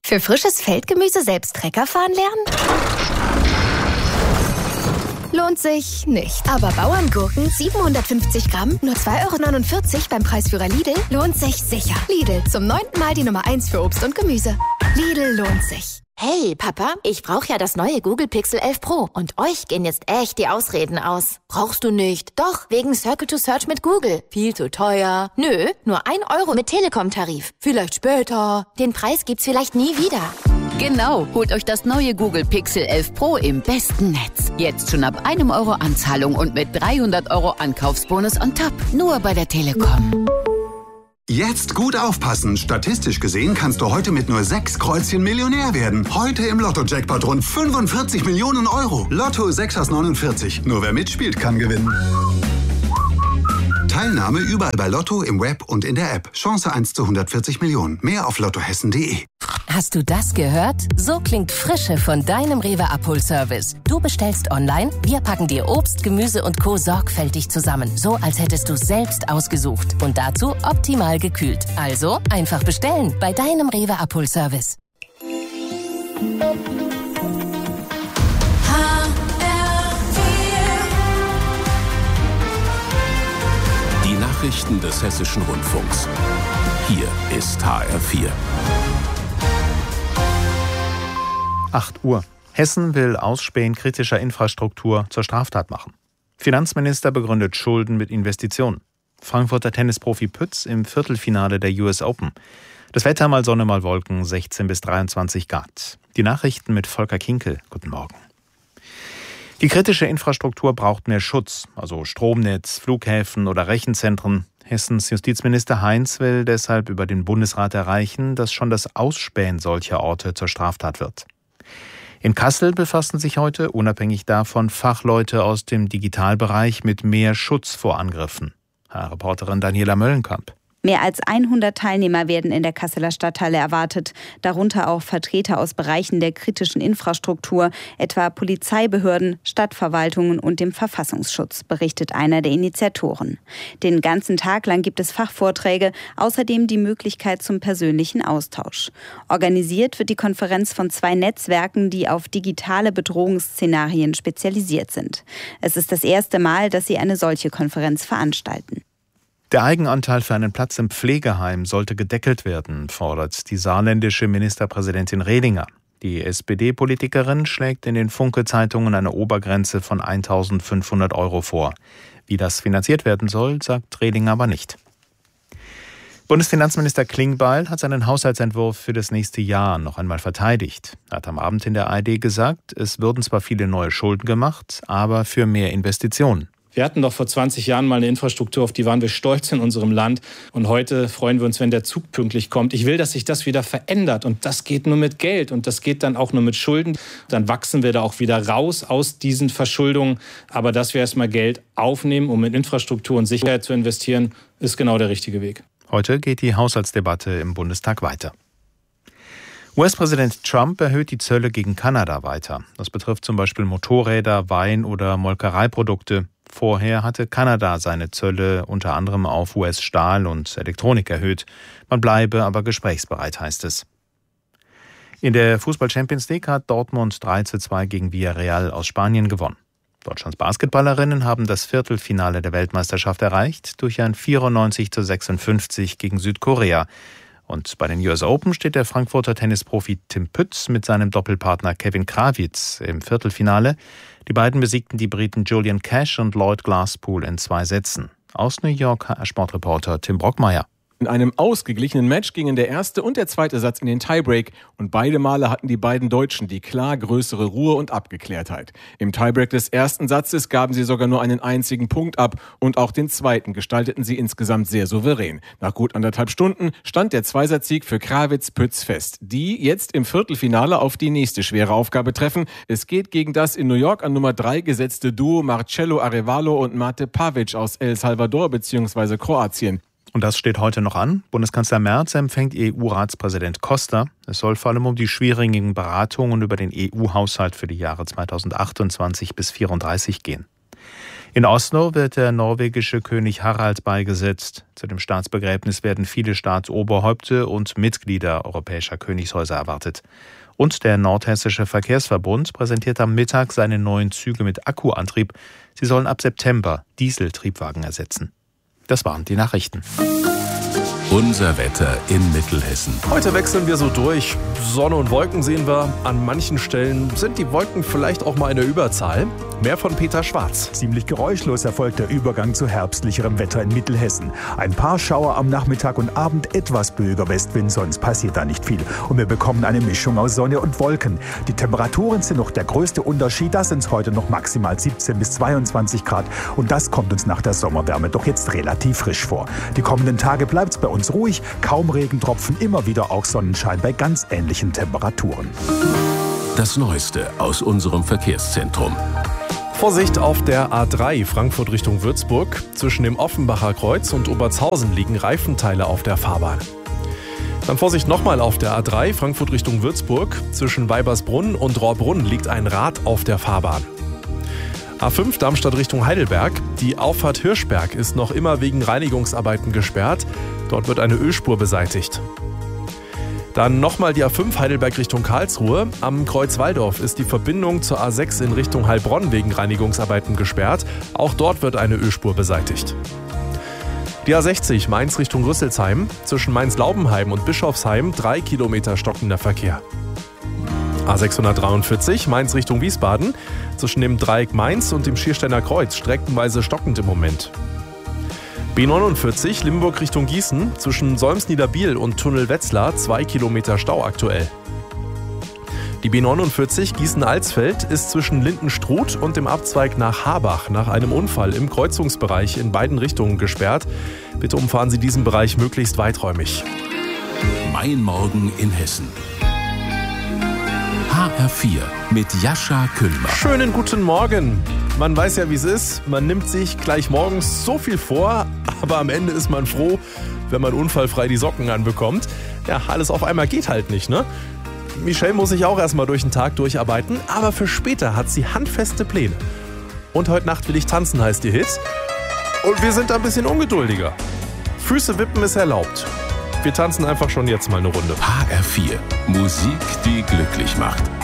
Für frisches Feldgemüse selbst Trecker fahren lernen? Lohnt sich nicht. Aber Bauerngurken 750 Gramm, nur 2,49 € beim Preisführer Lidl, lohnt sich sicher. Lidl, zum 9. Mal die Nummer 1 für Obst und Gemüse. Lidl lohnt sich. Hey, Papa, ich brauche ja das neue Google Pixel 11 Pro. Und euch gehen jetzt echt die Ausreden aus. Brauchst du nicht? Doch, wegen Circle to Search mit Google. Viel zu teuer. Nö, nur 1 € mit Telekom-Tarif. Vielleicht später. Den Preis gibt's vielleicht nie wieder. Genau, holt euch das neue Google Pixel 11 Pro im besten Netz. Jetzt schon ab 1 € Anzahlung und mit 300 € Ankaufsbonus on top. Nur bei der Telekom. Jetzt gut aufpassen. Statistisch gesehen kannst du heute mit nur 6 Kreuzchen Millionär werden. Heute im Lotto-Jackpot rund 45 Millionen €. Lotto 6 aus 49. Nur wer mitspielt, kann gewinnen. Teilnahme überall bei Lotto, im Web und in der App. Chance 1 zu 140 Millionen. Mehr auf lottohessen.de. Hast du das gehört? So klingt Frische von deinem Rewe-Abholservice. Du bestellst online, wir packen dir Obst, Gemüse und Co. sorgfältig zusammen. So, als hättest du es selbst ausgesucht. Und dazu optimal gekühlt. Also einfach bestellen bei deinem Rewe-Abholservice. Die Nachrichten des Hessischen Rundfunks. Hier ist HR4. 8 Uhr. Hessen will Ausspähen kritischer Infrastruktur zur Straftat machen. Finanzminister begründet Schulden mit Investitionen. Frankfurter Tennisprofi Pütz im Viertelfinale der US Open. Das Wetter mal Sonne, mal Wolken, 16 bis 23 Grad. Die Nachrichten mit Volker Kinkel. Guten Morgen. Die kritische Infrastruktur braucht mehr Schutz, also Stromnetz, Flughäfen oder Rechenzentren. Hessens Justizminister Heinz will deshalb über den Bundesrat erreichen, dass schon das Ausspähen solcher Orte zur Straftat wird. In Kassel befassen sich heute, unabhängig davon, Fachleute aus dem Digitalbereich mit mehr Schutz vor Angriffen. Reporterin Daniela Möllenkamp. Mehr als 100 Teilnehmer werden in der Kasseler Stadthalle erwartet, darunter auch Vertreter aus Bereichen der kritischen Infrastruktur, etwa Polizeibehörden, Stadtverwaltungen und dem Verfassungsschutz, berichtet einer der Initiatoren. Den ganzen Tag lang gibt es Fachvorträge, außerdem die Möglichkeit zum persönlichen Austausch. Organisiert wird die Konferenz von 2 Netzwerken, die auf digitale Bedrohungsszenarien spezialisiert sind. Es ist das erste Mal, dass sie eine solche Konferenz veranstalten. Der Eigenanteil für einen Platz im Pflegeheim sollte gedeckelt werden, fordert die saarländische Ministerpräsidentin Rehlinger. Die SPD-Politikerin schlägt in den Funke-Zeitungen eine Obergrenze von 1.500 € vor. Wie das finanziert werden soll, sagt Rehlinger aber nicht. Bundesfinanzminister Klingbeil hat seinen Haushaltsentwurf für das nächste Jahr noch einmal verteidigt. Er hat am Abend in der ARD gesagt, es würden zwar viele neue Schulden gemacht, aber für mehr Investitionen. Wir hatten doch vor 20 Jahren mal eine Infrastruktur, auf die waren wir stolz in unserem Land. Und heute freuen wir uns, wenn der Zug pünktlich kommt. Ich will, dass sich das wieder verändert. Und das geht nur mit Geld. Und das geht dann auch nur mit Schulden. Dann wachsen wir da auch wieder raus aus diesen Verschuldungen. Aber dass wir erstmal Geld aufnehmen, um in Infrastruktur und Sicherheit zu investieren, ist genau der richtige Weg. Heute geht die Haushaltsdebatte im Bundestag weiter. US-Präsident Trump erhöht die Zölle gegen Kanada weiter. Das betrifft zum Beispiel Motorräder, Wein- oder Molkereiprodukte. Vorher hatte Kanada seine Zölle unter anderem auf US-Stahl und Elektronik erhöht. Man bleibe aber gesprächsbereit, heißt es. In der Fußball-Champions League hat Dortmund 3:2 gegen Villarreal aus Spanien gewonnen. Deutschlands Basketballerinnen haben das Viertelfinale der Weltmeisterschaft erreicht durch ein 94:56 gegen Südkorea. Und bei den US Open steht der Frankfurter Tennisprofi Tim Pütz mit seinem Doppelpartner Kevin Krawitz im Viertelfinale. Die beiden besiegten die Briten Julian Cash und Lloyd Glasspool in 2 Sätzen. Aus New York Sportreporter Tim Brockmeier. In einem ausgeglichenen Match gingen der erste und der zweite Satz in den Tiebreak und beide Male hatten die beiden Deutschen die klar größere Ruhe und Abgeklärtheit. Im Tiebreak des ersten Satzes gaben sie sogar nur einen einzigen Punkt ab und auch den zweiten gestalteten sie insgesamt sehr souverän. Nach gut 1,5 Stunden stand der Zweisatzsieg für Krawitz-Pütz fest, die jetzt im Viertelfinale auf die nächste schwere Aufgabe treffen. Es geht gegen das in New York an Nummer 3 gesetzte Duo Marcelo Arevalo und Mate Pavic aus El Salvador bzw. Kroatien. Und das steht heute noch an. Bundeskanzler Merz empfängt EU-Ratspräsident Costa. Es soll vor allem um die schwierigen Beratungen über den EU-Haushalt für die Jahre 2028 bis 2034 gehen. In Oslo wird der norwegische König Harald beigesetzt. Zu dem Staatsbegräbnis werden viele Staatsoberhäupte und Mitglieder europäischer Königshäuser erwartet. Und der Nordhessische Verkehrsverbund präsentiert am Mittag seine neuen Züge mit Akkuantrieb. Sie sollen ab September Dieseltriebwagen ersetzen. Das waren die Nachrichten. Unser Wetter in Mittelhessen. Heute wechseln wir so durch. Sonne und Wolken sehen wir. An manchen Stellen sind die Wolken vielleicht auch mal in der Überzahl. Mehr von Peter Schwarz. Ziemlich geräuschlos erfolgt der Übergang zu herbstlicherem Wetter in Mittelhessen. Ein paar Schauer am Nachmittag und Abend, etwas böiger Westwind, sonst passiert da nicht viel. Und wir bekommen eine Mischung aus Sonne und Wolken. Die Temperaturen sind noch der größte Unterschied. Da sind es heute noch maximal 17 bis 22 Grad. Und das kommt uns nach der Sommerwärme doch jetzt relativ frisch vor. Die kommenden Tage bleibt es bei uns ruhig, kaum Regentropfen, immer wieder auch Sonnenschein bei ganz ähnlichen Temperaturen. Das Neueste aus unserem Verkehrszentrum. Vorsicht auf der A3 Frankfurt Richtung Würzburg. Zwischen dem Offenbacher Kreuz und Obertshausen liegen Reifenteile auf der Fahrbahn. Dann Vorsicht nochmal auf der A3 Frankfurt Richtung Würzburg. Zwischen Weibersbrunn und Rohrbrunn liegt ein Rad auf der Fahrbahn. A5 Darmstadt Richtung Heidelberg. Die Auffahrt Hirschberg ist noch immer wegen Reinigungsarbeiten gesperrt. Dort wird eine Ölspur beseitigt. Dann nochmal die A5 Heidelberg Richtung Karlsruhe. Am Kreuz Walldorf ist die Verbindung zur A6 in Richtung Heilbronn wegen Reinigungsarbeiten gesperrt. Auch dort wird eine Ölspur beseitigt. Die A60 Mainz Richtung Rüsselsheim. Zwischen Mainz-Laubenheim und Bischofsheim 3 Kilometer stockender Verkehr. A643 Mainz Richtung Wiesbaden. Zwischen dem Dreieck Mainz und dem Schiersteiner Kreuz streckenweise stockend im Moment. B49 Limburg Richtung Gießen. Zwischen Solms-Niederbiel und Tunnel Wetzlar 2 Kilometer Stau aktuell. Die B49 Gießen-Alsfeld ist zwischen Lindenstruth und dem Abzweig nach Habach nach einem Unfall im Kreuzungsbereich in beiden Richtungen gesperrt. Bitte umfahren Sie diesen Bereich möglichst weiträumig. Mein Morgen in Hessen. HR4 mit Jascha Kühlmann. Schönen guten Morgen. Man weiß ja, wie es ist. Man nimmt sich gleich morgens so viel vor, aber am Ende ist man froh, wenn man unfallfrei die Socken anbekommt. Ja, alles auf einmal geht halt nicht, ne? Michelle muss sich auch erstmal durch den Tag durcharbeiten, aber für später hat sie handfeste Pläne. Und heute Nacht will ich tanzen, heißt ihr Hit. Und wir sind ein bisschen ungeduldiger. Füße wippen ist erlaubt. Wir tanzen einfach schon jetzt mal eine Runde. HR4. Musik, die glücklich macht.